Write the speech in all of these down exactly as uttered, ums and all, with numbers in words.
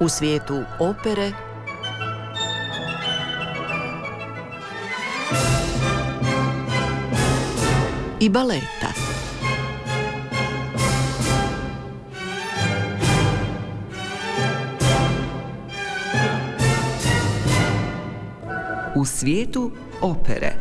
U svijetu opere i baleta. U svijetu opere.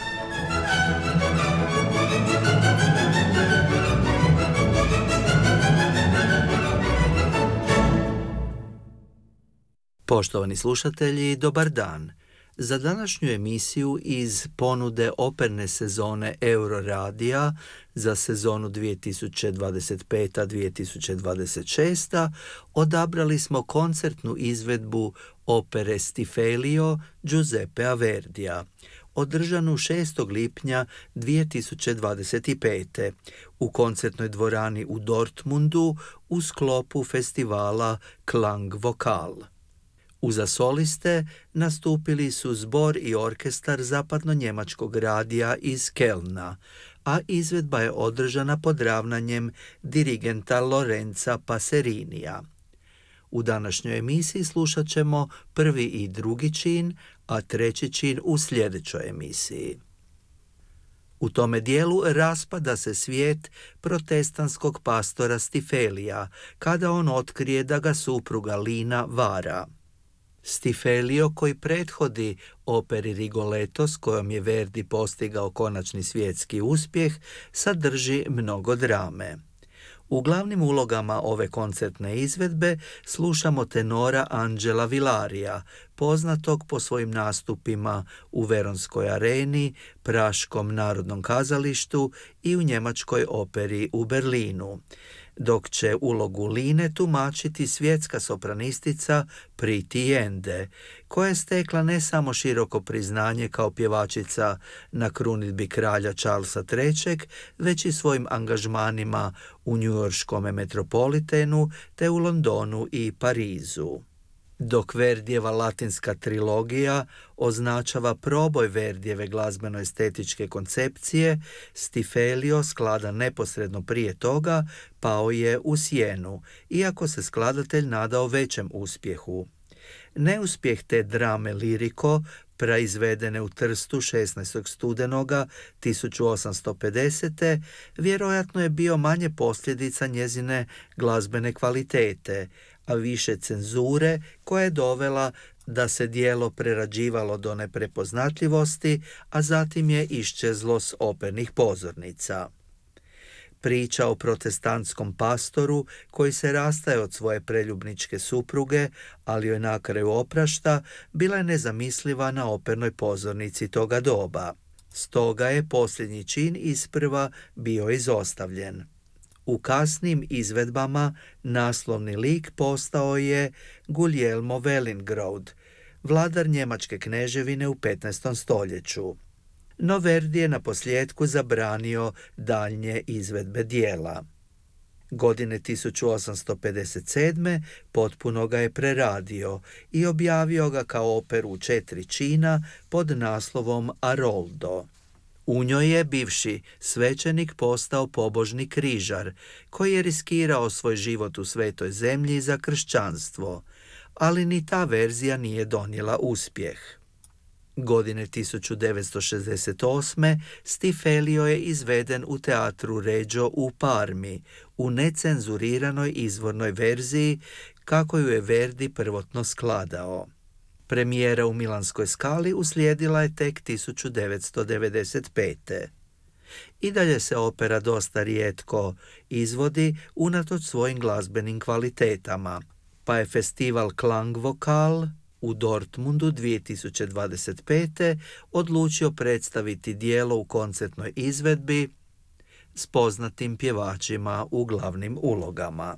Poštovani slušatelji, dobar dan. Za današnju emisiju iz ponude operne sezone Euroradija za sezonu dvije tisuće dvadeset peta dvije tisuće dvadeset šesta odabrali smo koncertnu izvedbu opere Stiffelio Giuseppea Verdija, održanu šestog lipnja dvije tisuće dvadeset pete. u koncertnoj dvorani u Dortmundu u sklopu festivala Klang Vokal. Uza soliste nastupili su zbor i orkestar zapadno-njemačkog radija iz Kelna, a izvedba je održana pod ravnanjem dirigenta Lorenza Passerinija. U današnjoj emisiji slušat ćemo prvi i drugi čin, a treći čin u sljedećoj emisiji. U tome dijelu raspada se svijet protestantskog pastora Stifelija, kada on otkrije da ga supruga Lina vara. Stiffelio, koji prethodi operi Rigoletto s kojom je Verdi postigao konačni svjetski uspjeh, sadrži mnogo drame. U glavnim ulogama ove koncertne izvedbe slušamo tenora Angela Villarija, poznatog po svojim nastupima u Veronskoj areni, Praškom narodnom kazalištu i u njemačkoj operi u Berlinu, dok će ulogu Line tumačiti svjetska sopranistica Priti Jende, koja je stekla ne samo široko priznanje kao pjevačica na krunidbi kralja Charlesa trećeg, već i svojim angažmanima u njujorškom Metropolitenu te u Londonu i Parizu. Dok Verdijeva latinska trilogija označava proboj Verdijeve glazbeno-estetičke koncepcije, Stiffelio, skladan neposredno prije toga, pao je u sjenu, iako se skladatelj nadao većem uspjehu. Neuspjeh te drame Lirico, proizvedene u Trstu šesnaestog studenoga tisuću osamsto pedesete. vjerojatno je bio manje posljedica njezine glazbene kvalitete, a više cenzure koja je dovela da se djelo prerađivalo do neprepoznatljivosti, a zatim je iščezlo s opernih pozornica. Priča o protestantskom pastoru koji se rastaje od svoje preljubničke supruge, ali joj na kraju oprašta, bila je nezamisliva na opernoj pozornici toga doba. Stoga je posljednji čin isprva bio izostavljen. U kasnim izvedbama naslovni lik postao je Guglielmo Wellingrode, vladar njemačke kneževine u petnaestom stoljeću. No Verdi je na posljedku zabranio daljnje izvedbe dijela. Godine tisuću osamsto pedeset sedme. potpuno ga je preradio i objavio ga kao operu u četiri čina pod naslovom Aroldo. U njoj je bivši svećenik postao pobožni križar, koji je riskirao svoj život u svetoj zemlji za kršćanstvo, ali ni ta verzija nije donijela uspjeh. Godine tisuću devetsto šezdeset osme. Stiffelio je izveden u teatru Regio u Parmi, u necenzuriranoj izvornoj verziji, kako ju je Verdi prvotno skladao. Premijera u Milanskoj Skali uslijedila je tek tisuću devetsto devedeset pete. I dalje se opera dosta rijetko izvodi unatoč svojim glazbenim kvalitetama, pa je festival Klang Vokal u Dortmundu dvije tisuće dvadeset pete. odlučio predstaviti djelo u koncertnoj izvedbi s poznatim pjevačima u glavnim ulogama.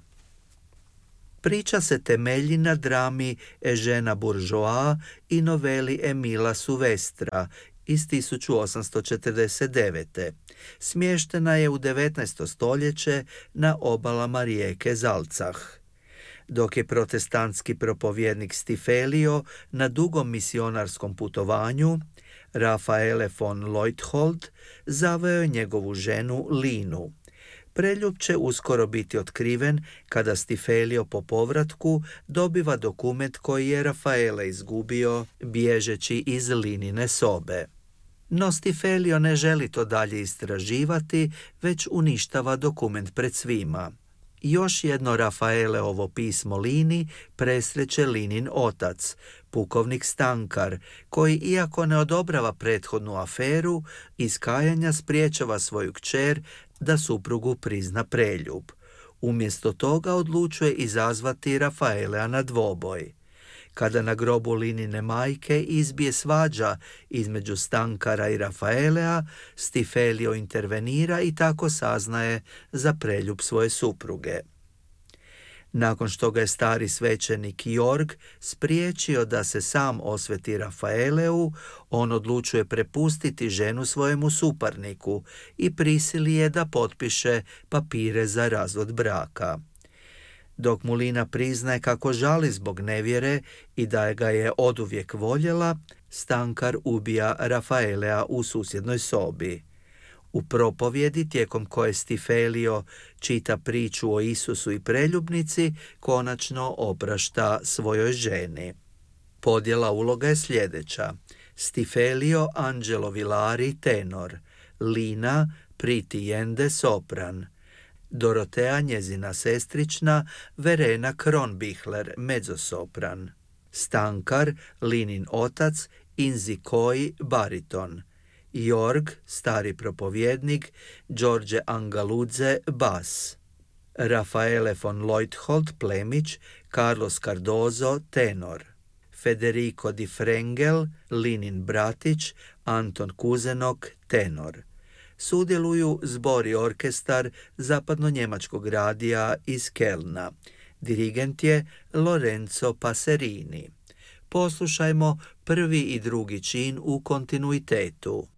Priča se temelji na drami Eugena Bourgeois i noveli Emila Suvestra iz tisuću osamsto četrdeset devete. Smještena je u devetnaesto stoljeće na obalama rijeke Salzach. Dok je protestantski propovjednik Stiffelio na dugom misionarskom putovanju, Rafaele von Leuthold zaveo je njegovu ženu Linu. Preljub će uskoro biti otkriven kada Stifelio po povratku dobiva dokument koji je Rafaele izgubio bježeći iz Linine sobe. No Stifelio ne želi to dalje istraživati, već uništava dokument pred svima. Još jedno Rafaeleovo pismo Lini presreće Linin otac, pukovnik Stankar, koji iako ne odobrava prethodnu aferu, iz kajanja spriječava svoju kćer da suprugu prizna preljub. Umjesto toga odlučuje izazvati Rafaelea na dvoboj. Kada na grobu Linine majke izbije svađa između Stankara i Rafaelea, Stifelio intervenira i tako saznaje za preljub svoje supruge. Nakon što ga je stari svećenik Jorg spriječio da se sam osveti Rafaeleu, on odlučuje prepustiti ženu svojemu suparniku i prisili je da potpiše papire za razvod braka. Dok mu Lina priznaje kako žali zbog nevjere i da ga je oduvijek voljela, Stankar ubija Rafaelea u susjednoj sobi. U propovjedi, tijekom koje Stifelio čita priču o Isusu i preljubnici, konačno oprašta svojoj ženi. Podjela uloga je sljedeća: Stifelio Angelo Villari tenor, Lina Pritijende sopran, Dorotea njezina sestrična Verena Kronbichler mezzosopran, Stankar Linin otac Inzikoi bariton, Jorg, stari propovjednik, Đorđe Angaludze bas, Rafaele von Leuthold plemić, Carlos Cardozo tenor, Federico di Frengel, Linin bratić, Anton Kuzenok tenor. Sudjeluju zbor i orkestar zapadno-njemačkog radija iz Kelna. Dirigent je Lorenzo Paserini. Poslušajmo prvi i drugi čin u kontinuitetu.